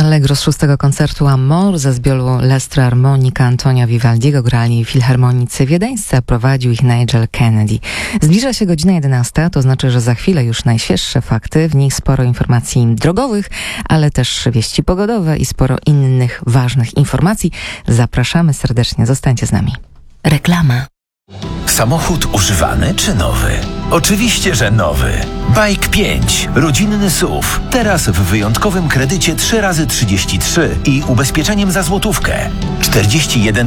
Allegro z 6. koncertu Amor ze zbioru L'Estra Armonica Antonia Vivaldiego grali filharmonicy wiedeńscy, a prowadził ich Nigel Kennedy. Zbliża się godzina 11, to znaczy, że za chwilę już najświeższe fakty, w nich sporo informacji drogowych, ale też wieści pogodowe i sporo innych ważnych informacji. Zapraszamy serdecznie, zostańcie z nami. Reklama. Samochód używany czy nowy? Oczywiście, że nowy. Bike 5. Rodzinny SUV. Teraz w wyjątkowym kredycie 3x33 i ubezpieczeniem za złotówkę. 41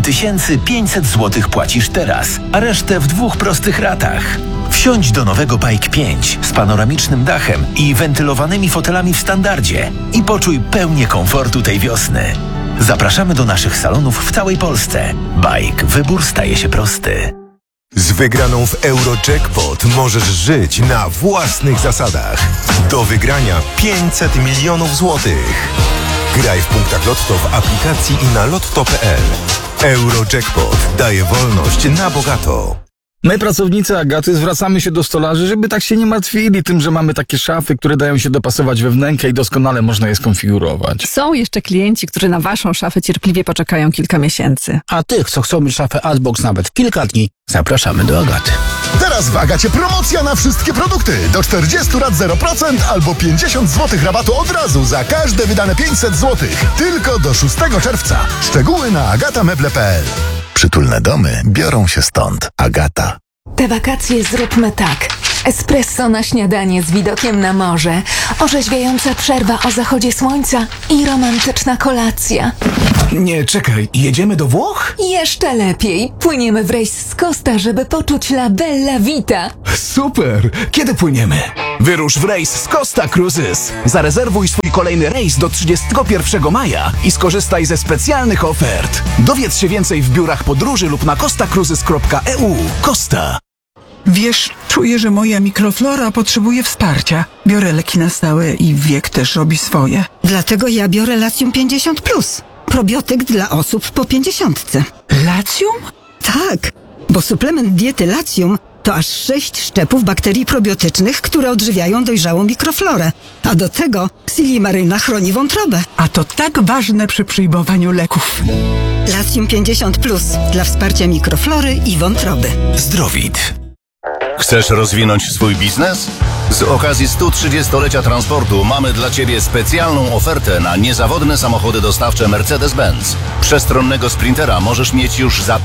500 zł płacisz teraz, a resztę w 2 prostych ratach. Wsiądź do nowego Bike 5 z panoramicznym dachem i wentylowanymi fotelami w standardzie i poczuj pełnię komfortu tej wiosny. Zapraszamy do naszych salonów w całej Polsce. Bike. Wybór staje się prosty. Z wygraną w Eurojackpot możesz żyć na własnych zasadach. Do wygrania 500 milionów złotych. Graj w punktach Lotto w aplikacji i na lotto.pl. Eurojackpot daje wolność na bogato. My, pracownicy Agaty, zwracamy się do stolarzy, żeby tak się nie martwili tym, że mamy takie szafy, które dają się dopasować we wnękę i doskonale można je skonfigurować. Są jeszcze klienci, którzy na waszą szafę cierpliwie poczekają kilka miesięcy. A tych, co chcą mieć szafę Adbox nawet kilka dni, zapraszamy do Agaty. Teraz w Agacie promocja na wszystkie produkty. Do 40 lat 0% albo 50 zł rabatu od razu za każde wydane 500 zł. Tylko do 6 czerwca. Szczegóły na agatameble.pl. Przytulne domy biorą się stąd. Agata. Te wakacje zróbmy tak. Espresso na śniadanie z widokiem na morze, orzeźwiająca przerwa o zachodzie słońca i romantyczna kolacja. Nie, czekaj, jedziemy do Włoch? Jeszcze lepiej. Płyniemy w rejs z Costa, żeby poczuć la bella vita. Super! Kiedy płyniemy? Wyrusz w rejs z Costa Cruises. Zarezerwuj swój kolejny rejs do 31 maja i skorzystaj ze specjalnych ofert. Dowiedz się więcej w biurach podróży lub na costacruises.eu. Costa. Wiesz, czuję, że moja mikroflora potrzebuje wsparcia. Biorę leki na stałe i wiek też robi swoje. Dlatego ja biorę Latium 50+. Probiotyk dla osób po 50. Latium? Tak, bo suplement diety Latium to aż 6 szczepów bakterii probiotycznych, które odżywiają dojrzałą mikroflorę. A do tego Silimaryna chroni wątrobę. A to tak ważne przy przyjmowaniu leków. Latium 50+, dla wsparcia mikroflory i wątroby. Zdrowit. Chcesz rozwinąć swój biznes? Z okazji 130-lecia transportu mamy dla Ciebie specjalną ofertę na niezawodne samochody dostawcze Mercedes-Benz. Przestronnego Sprintera możesz mieć już za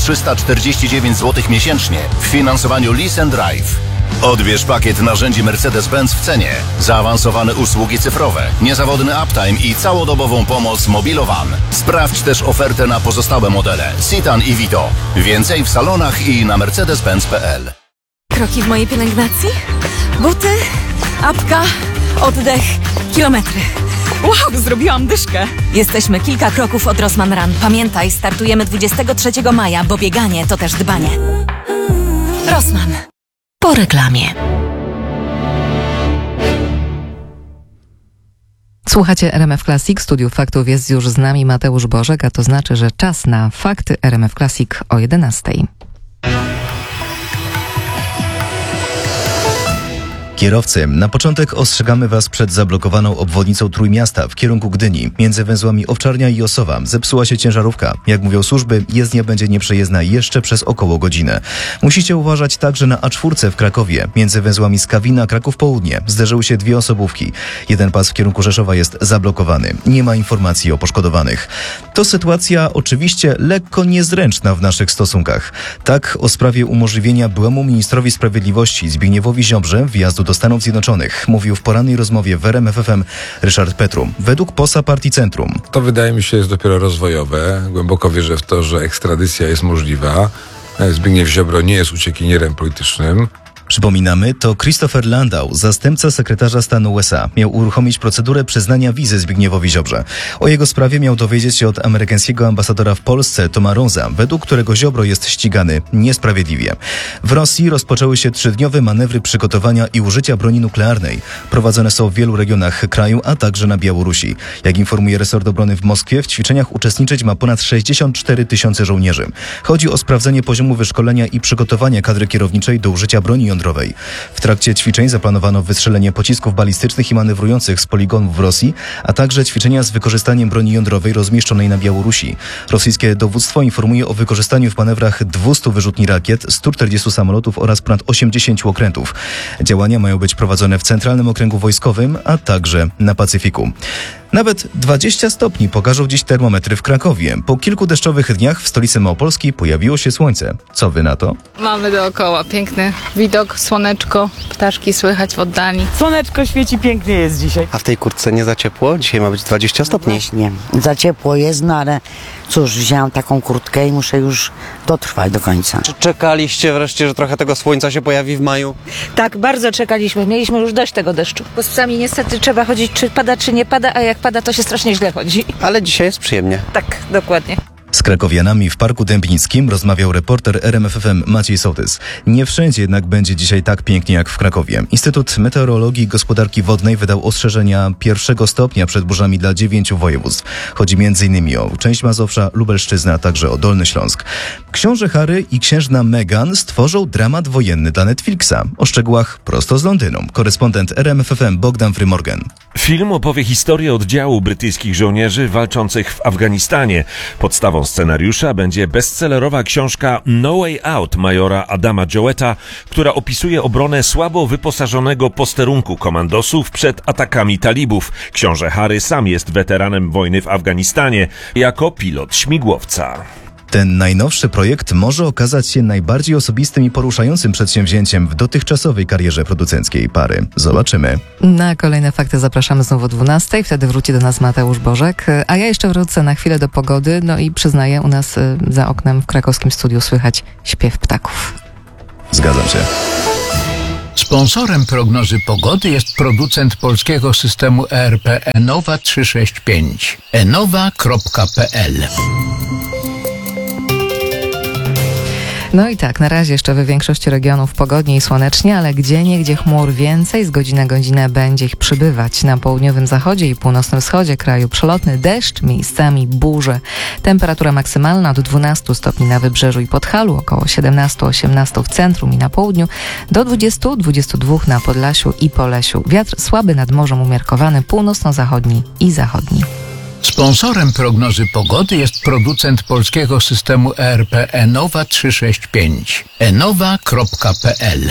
1349 zł miesięcznie w finansowaniu Lease and Drive. Odbierz pakiet narzędzi Mercedes-Benz w cenie, zaawansowane usługi cyfrowe, niezawodny uptime i całodobową pomoc Mobilowan. Sprawdź też ofertę na pozostałe modele Citan i Vito. Więcej w salonach i na mercedes-benz.pl. Kroki w mojej pielęgnacji? Buty, apka, oddech, kilometry. Wow, zrobiłam dyszkę. Jesteśmy kilka kroków od Rossmann Run. Pamiętaj, startujemy 23 maja, bo bieganie to też dbanie. Rossmann. Po reklamie. Słuchacie RMF Classic, Studiów Faktów jest już z nami Mateusz Bożek, a to znaczy, że czas na fakty RMF Classic o 11. Kierowcy, na początek ostrzegamy Was przed zablokowaną obwodnicą Trójmiasta w kierunku Gdyni. Między węzłami Owczarnia i Osowa zepsuła się ciężarówka. Jak mówią służby, jezdnia będzie nieprzejezdna jeszcze przez około godzinę. Musicie uważać także na A4 w Krakowie. Między węzłami Skawina, Kraków Południe zderzyły się 2 osobówki. Jeden pas w kierunku Rzeszowa jest zablokowany. Nie ma informacji o poszkodowanych. To sytuacja oczywiście lekko niezręczna w naszych stosunkach. Tak o sprawie umożliwienia byłemu ministrowi sprawiedliwości Zbigniewowi Ziobrze wjazdu do Stanów Zjednoczonych mówił w porannej rozmowie w RMF FM Ryszard Petru. Według posła Partii Centrum. To wydaje mi się jest dopiero rozwojowe. Głęboko wierzę w to, że ekstradycja jest możliwa. Zbigniew Ziobro nie jest uciekinierem politycznym. Przypominamy, to Christopher Landau, zastępca sekretarza stanu USA, miał uruchomić procedurę przyznania wizy Zbigniewowi Ziobrze. O jego sprawie miał dowiedzieć się od amerykańskiego ambasadora w Polsce, Toma Rosa, według którego Ziobro jest ścigany niesprawiedliwie. W Rosji rozpoczęły się 3-dniowe manewry przygotowania i użycia broni nuklearnej. Prowadzone są w wielu regionach kraju, a także na Białorusi. Jak informuje resort obrony w Moskwie, w ćwiczeniach uczestniczyć ma ponad 64 000 żołnierzy. Chodzi o sprawdzenie poziomu wyszkolenia i przygotowania kadry kierowniczej do użycia broni jądrowej jądrowej. W trakcie ćwiczeń zaplanowano wystrzelenie pocisków balistycznych i manewrujących z poligonów w Rosji, a także ćwiczenia z wykorzystaniem broni jądrowej rozmieszczonej na Białorusi. Rosyjskie dowództwo informuje o wykorzystaniu w manewrach 200 wyrzutni rakiet, 140 samolotów oraz ponad 80 okrętów. Działania mają być prowadzone w Centralnym Okręgu Wojskowym, a także na Pacyfiku. Nawet 20 stopni pokażą dziś termometry w Krakowie. Po kilku deszczowych dniach w stolicy Małopolski pojawiło się słońce. Co wy na to? Mamy dookoła piękny widok, słoneczko, ptaszki słychać w oddali. Słoneczko świeci, pięknie jest dzisiaj. A w tej kurtce nie za ciepło? Dzisiaj ma być 20 stopni. Właśnie, za ciepło jest, no ale cóż, wziąłem taką kurtkę i muszę już dotrwać do końca. Czy czekaliście wreszcie, że trochę tego słońca się pojawi w maju? Tak, bardzo czekaliśmy. Mieliśmy już dość tego deszczu. Bo z psami niestety trzeba chodzić, czy pada, czy nie pada, a jak pada, to się strasznie źle chodzi. Ale dzisiaj jest przyjemnie. Tak, dokładnie. Z krakowianami w Parku Dębnickim rozmawiał reporter RMF FM Maciej Sołtys. Nie wszędzie jednak będzie dzisiaj tak pięknie jak w Krakowie. Instytut Meteorologii i Gospodarki Wodnej wydał ostrzeżenia 1. stopnia przed burzami dla 9 województw. Chodzi m.in. o część Mazowsza, Lubelszczyznę, a także o Dolny Śląsk. Książę Harry i księżna Meghan stworzą dramat wojenny dla Netflixa. O szczegółach prosto z Londynu. Korespondent RMF FM Bogdan Frymorgan. Film opowie historię oddziału brytyjskich żołnierzy walczących w Afganistanie. Podstawą scenariusza będzie bestsellerowa książka No Way Out majora Adama Joweta, która opisuje obronę słabo wyposażonego posterunku komandosów przed atakami talibów. Książę Harry sam jest weteranem wojny w Afganistanie jako pilot śmigłowca. Ten najnowszy projekt może okazać się najbardziej osobistym i poruszającym przedsięwzięciem w dotychczasowej karierze producenckiej pary. Zobaczymy. Na kolejne fakty zapraszamy znowu o 12:00. Wtedy wróci do nas Mateusz Bożek. A ja jeszcze wrócę na chwilę do pogody. No i przyznaję, u nas za oknem w krakowskim studiu słychać śpiew ptaków. Zgadzam się. Sponsorem prognozy pogody jest producent polskiego systemu ERP Enowa 365. enowa.pl. No i tak, na razie jeszcze we większości regionów pogodnie i słonecznie, ale gdzieniegdzie chmur więcej, z godziny na godzinę będzie ich przybywać. Na południowym zachodzie i północnym wschodzie kraju przelotny deszcz, miejscami burze. Temperatura maksymalna od 12 stopni na Wybrzeżu i Podhalu, około 17-18 w centrum i na południu, do 20-22 na Podlasiu i Polesiu. Wiatr słaby nad morzem umiarkowany, północno-zachodni i zachodni. Sponsorem prognozy pogody jest producent polskiego systemu ERP Enowa 365. enowa.pl.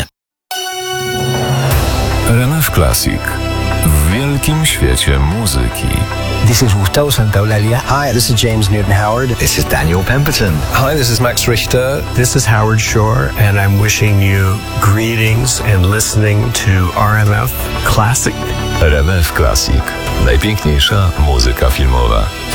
RMF Classic. W wielkim świecie muzyki. This is Gustavo Santaolalla. Hi, this is James Newton Howard. This is Daniel Pemberton. Hi, this is Max Richter. This is Howard Shore, and I'm wishing you greetings and listening to RMF Classic. RMF Classic. Najpiękniejsza muzyka filmowa.